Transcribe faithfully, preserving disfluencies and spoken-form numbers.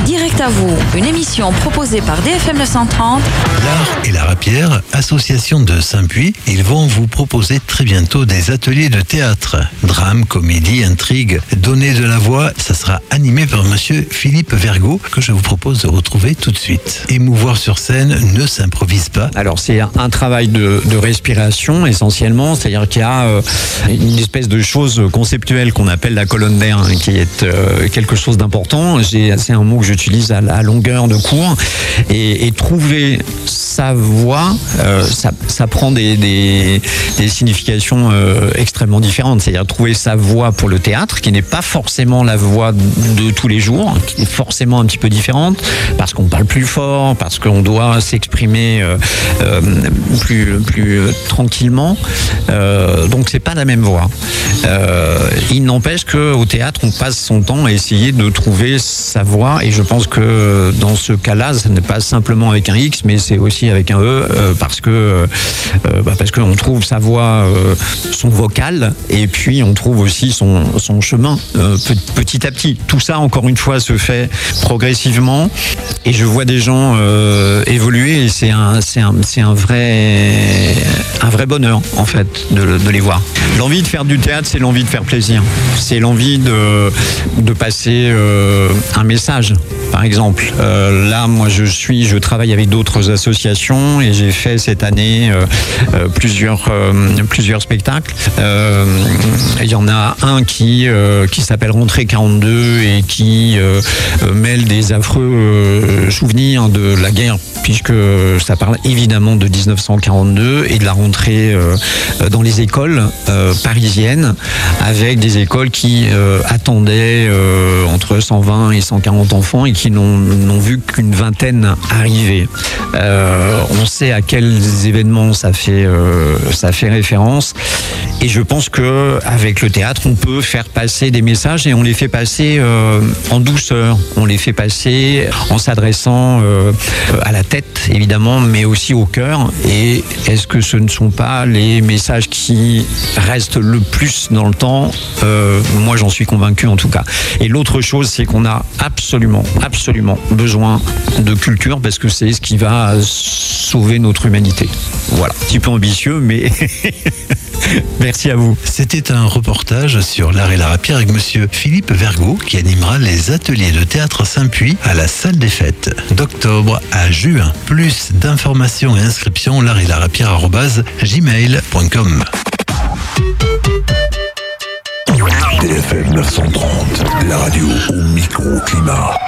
Direct à vous, une émission proposée par D F M neuf cent trente. L'Art et la Rapière, association de Saint-Puy, ils vont vous proposer très bientôt des ateliers de théâtre. Drame, comédie, intrigue, donner de la voix, ça sera animé par monsieur Philippe Vergaux, que je vous propose de retrouver tout de suite. Émouvoir sur scène ne s'improvise pas. Alors c'est un travail de, de respiration essentiellement, c'est-à-dire qu'il y a euh, une espèce de chose conceptuelle qu'on appelle la colonne d'air, hein, qui est euh, quelque chose d'important. J'ai, c'est un mot que j'utilise à, à longueur de cours. Et, et trouver sa voix, euh, ça, ça prend des, des, des significations euh, extrêmement différentes. C'est-à-dire trouver sa voix pour le théâtre, qui n'est pas forcément la voix de tous les jours, qui est forcément un petit peu différente, parce qu'on parle plus fort, parce qu'on doit s'exprimer euh, euh, plus, plus tranquillement. Euh, donc c'est pas la même voix. Euh, il n'empêche qu'au théâtre, on passe son temps à essayer de trouver sa voix, et je pense que dans ce cas-là, ce n'est pas simplement avec un X, mais c'est aussi avec un E, euh, parce que euh, bah parce qu'on trouve sa voix, euh, son vocal, et puis on trouve aussi son, son chemin euh, petit à petit. Tout ça, encore une fois, se fait progressivement, et je vois des gens euh, évoluer, et c'est un, c'est un, c'est un vrai, un vrai bonheur, en fait, de, de les voir. L'envie de faire du théâtre, c'est l'envie de faire plaisir. C'est l'envie de, de passer euh, un message, par exemple. Euh, là, moi, je suis, je travaille avec d'autres associations, et j'ai fait cette année euh, euh, plusieurs, euh, plusieurs spectacles. Euh, il y en a un qui, euh, qui s'appelle Rentrée quarante-deux, et qui euh, mêle des affreux euh, souvenirs de la guerre, puisque ça parle évidemment de dix-neuf cent quarante-deux et de la rentrée euh, dans les écoles euh, parisiennes, avec des écoles qui euh, attendaient euh, entre cent vingt et cent quarante enfants, et qui n'ont, n'ont vu qu'une vingtaine arriver. Euh, on sait à quels événements ça fait, euh, ça fait référence, et je pense que avec le théâtre, on peut faire passer des messages, et on les fait passer euh, en douceur, on les fait passer en s'adressant euh, à la tête, évidemment, mais aussi au cœur. Et est-ce que ce ne sont pas les messages qui restent le plus dans le temps? euh, Moi, j'en suis convaincu, en tout cas. Et l'autre chose, c'est qu'on a absolument, absolument besoin de culture, parce que c'est ce qui va sauver notre humanité. Voilà, un petit peu ambitieux, mais merci à vous. C'était un reportage sur l'Art et la Rapière avec monsieur Philippe Vergaux, qui animera les ateliers de théâtre Saint-Puy à la salle des fêtes d'octobre à juin. Plus d'informations et inscriptions, l'art et la rapière arobase gmail point com. D F M neuf cent trente, la radio au micro-climat.